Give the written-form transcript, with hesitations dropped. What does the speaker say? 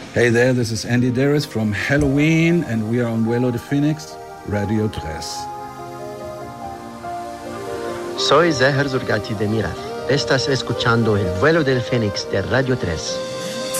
Hey there, this is Andy Darris from Halloween, and we are on Vuelo de Phoenix, Radio 3. Soy Zeher Zurgati de Miraz. Estás escuchando el Vuelo del Fénix de Radio 3.